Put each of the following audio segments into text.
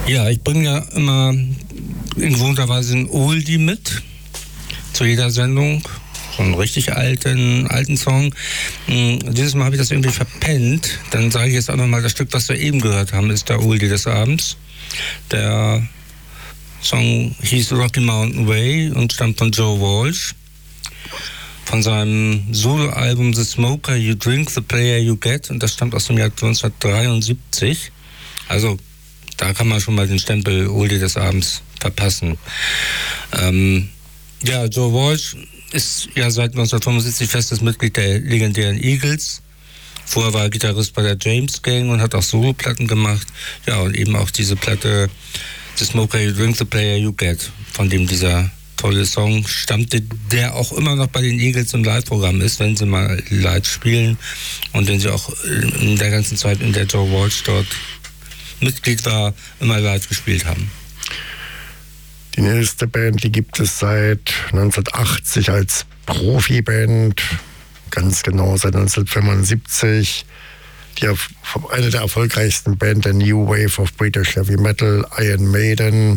Ja, ich bringe ja immer in gewohnter Weise ein Oldie mit zu jeder Sendung. So einen richtig alten Song. Dieses Mal habe ich das irgendwie verpennt. Dann sage ich jetzt auch nochmal, das Stück, was wir eben gehört haben, ist der Oldie des Abends. Der Song hieß Rocky Mountain Way und stammt von Joe Walsh. Von seinem Soloalbum The Smoker You Drink, The Player You Get. Und das stammt aus dem Jahr 1973. Also da kann man schon mal den Stempel Oldie des Abends verpassen. Ja, Joe Walsh ist ja seit 1975 festes Mitglied der legendären Eagles. Vorher war er Gitarrist bei der James Gang und hat auch Soloplatten gemacht. Ja, und eben auch diese Platte The Smoker You Drink, The Player You Get, von dem dieser tolle Song stammte, der auch immer noch bei den Eagles im Live-Programm ist, wenn sie mal live spielen und den sie auch in der ganzen Zeit, in der Joe Walsh dort Mitglied war, immer live gespielt haben. Die nächste Band, die gibt es seit 1980 als Profiband, ganz genau seit 1975. Eine der erfolgreichsten Band der New Wave of British Heavy Metal, Iron Maiden.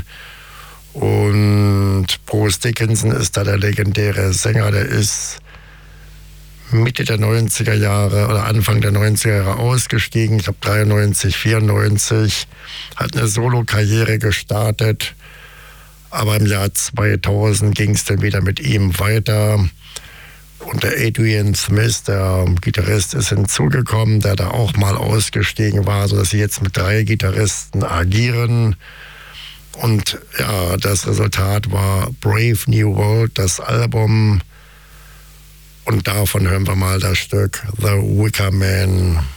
Und Bruce Dickinson ist da der legendäre Sänger, der ist Mitte der 90er Jahre oder Anfang der 90er Jahre ausgestiegen, ich glaube 93, 94, hat eine Solo-Karriere gestartet, aber im Jahr 2000 ging es dann wieder mit ihm weiter und der Adrian Smith, der Gitarrist, ist hinzugekommen, der da auch mal ausgestiegen war, sodass sie jetzt mit 3 Gitarristen agieren. Und ja, das Resultat war Brave New World, das Album. Und davon hören wir mal das Stück The Wicker Man.